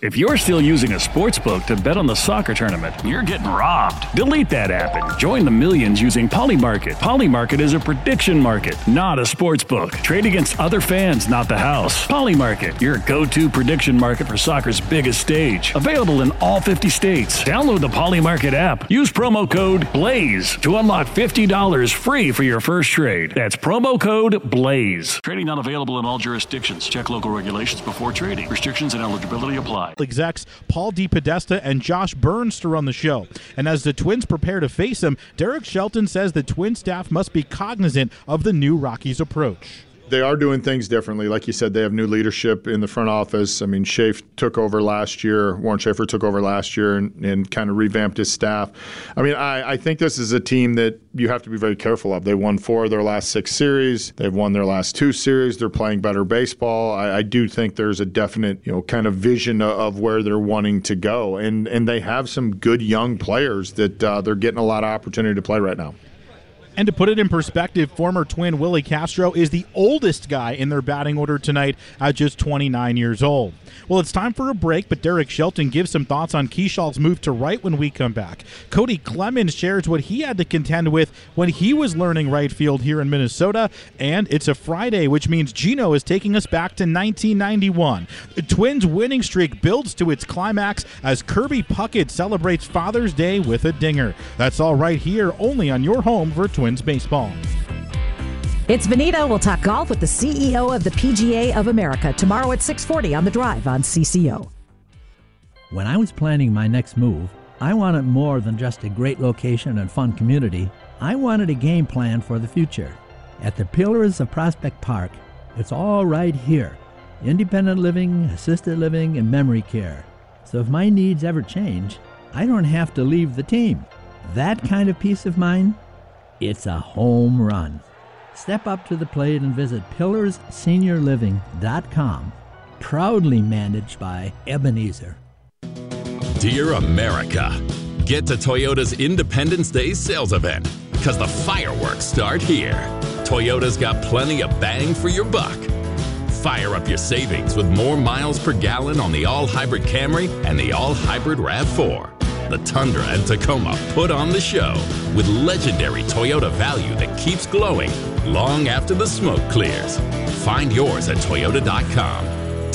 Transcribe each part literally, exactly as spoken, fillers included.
If you're still using a sportsbook to bet on the soccer tournament, you're getting robbed. Delete that app and join the millions using Polymarket. Polymarket is a prediction market, not a sportsbook. Trade against other fans, not the house. Polymarket, your go-to prediction market for soccer's biggest stage. Available in all fifty states. Download the Polymarket app. Use promo code BLAZE to unlock fifty dollars free for your first trade. That's promo code BLAZE. Trading not available in all jurisdictions. Check local regulations before trading. Restrictions and eligibility apply. Execs Paul DePodesta and Josh Burns to run the show. And as the Twins prepare to face him, Derek Shelton says the Twin staff must be cognizant of the new Rockies approach. They are doing things differently. Like you said, they have new leadership in the front office. I mean, Schaefer took over last year. Warren Schaefer took over last year and, and kind of revamped his staff. I mean, I, I think this is a team that you have to be very careful of. They won four of their last six series. They've won their last two series. They're playing better baseball. I, I do think there's a definite, you know, kind of vision of, of where they're wanting to go. And, and they have some good young players that uh, they're getting a lot of opportunity to play right now. And to put it in perspective, former Twin Willie Castro is the oldest guy in their batting order tonight at just twenty-nine years old. Well, it's time for a break, but Derek Shelton gives some thoughts on Keyshal's move to right when we come back. Cody Clemens shares what he had to contend with when he was learning right field here in Minnesota. And it's a Friday, which means Gino is taking us back to nineteen ninety-one. The Twins' winning streak builds to its climax as Kirby Puckett celebrates Father's Day with a dinger. That's all right here, only on your home for Twins baseball. It's Benito. We'll talk golf with the C E O of the P G A of America tomorrow at six forty on The Drive on C C O. When I was planning my next move, I wanted more than just a great location and fun community. I wanted a game plan for the future. At the Pillars of Prospect Park, it's all right here. Independent living, assisted living, and memory care. So if my needs ever change, I don't have to leave the team. That kind of peace of mind, it's a home run. Step up to the plate and visit pillars senior living dot com. Proudly managed by Ebenezer. Dear America, get to Toyota's Independence Day sales event because the fireworks start here. Toyota's got plenty of bang for your buck. Fire up your savings with more miles per gallon on the all-hybrid Camry and the all-hybrid RAV four. The Tundra and Tacoma put on the show with legendary Toyota value that keeps glowing long after the smoke clears. Find yours at toyota dot com.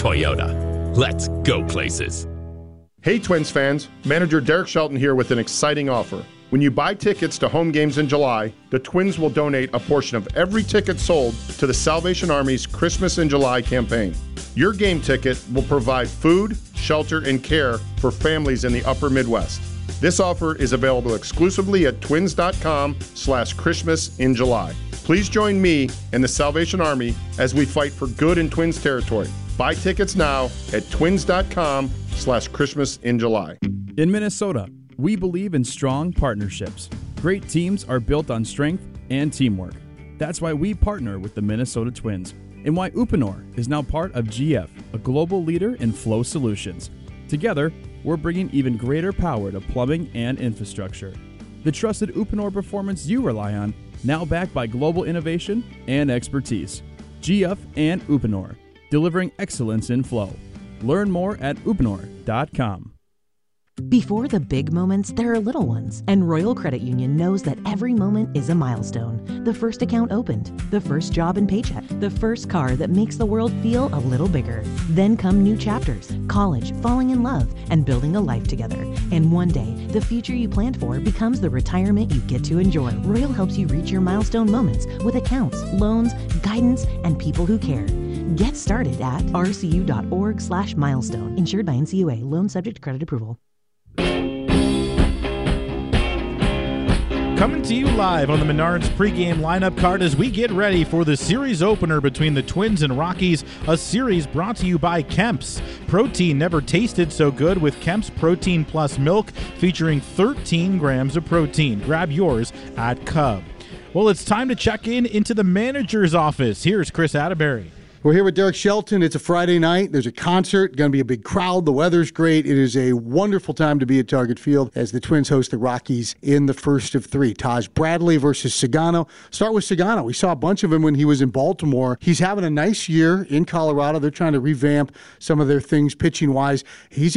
Toyota, let's go places. Hey Twins fans, manager Derek Shelton here with an exciting offer. When you buy tickets to home games in July, the Twins will donate a portion of every ticket sold to the Salvation Army's Christmas in July campaign. Your game ticket will provide food, shelter, and care for families in the upper Midwest. This offer is available exclusively at twins dot com slash Christmas in July. Please join me and the Salvation Army as we fight for good in Twins territory. Buy tickets now at twins dot com slash Christmas in July. In Minnesota, we believe in strong partnerships. Great teams are built on strength and teamwork. That's why we partner with the Minnesota Twins and why Uponor is now part of G F, a global leader in flow solutions. Together, we're bringing even greater power to plumbing and infrastructure. The trusted Uponor performance you rely on, now backed by global innovation and expertise. G F and Uponor, delivering excellence in flow. Learn more at uponor dot com. Before the big moments, there are little ones, and Royal Credit Union knows that every moment is a milestone. The first account opened, the first job and paycheck, the first car that makes the world feel a little bigger. Then come new chapters, college, falling in love, and building a life together. And one day, the future you planned for becomes the retirement you get to enjoy. Royal helps you reach your milestone moments with accounts, loans, guidance, and people who care. Get started at r c u dot org slash milestone. Insured by N C U A. Loan subject to credit approval. Coming to you live on the Menards pregame lineup card as we get ready for the series opener between the Twins and Rockies, a series brought to you by Kemp's. Protein never tasted so good with Kemp's Protein Plus Milk, featuring thirteen grams of protein. Grab yours at Cub. Well, it's time to check in into the manager's office. Here's Chris Atterbury. We're here with Derek Shelton. It's a Friday night. There's a concert. Going to be a big crowd. The weather's great. It is a wonderful time to be at Target Field as the Twins host the Rockies in the first of three. Taj Bradley versus Sagano. Start with Sagano. We saw a bunch of him when he was in Baltimore. He's having a nice year in Colorado. They're trying to revamp some of their things pitching-wise. He's